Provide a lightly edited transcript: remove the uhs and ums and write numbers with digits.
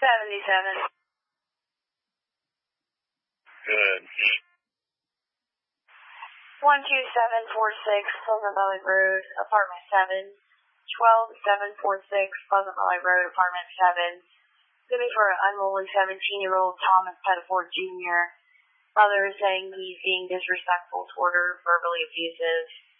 77. Good. 12746 Pleasant Valley Road, apartment 7. 12746 Pleasant Valley Road, apartment 7. Looking for an unruly 17-year-old Thomas Pettiford Jr. Mother is saying he's being disrespectful toward her, verbally abusive.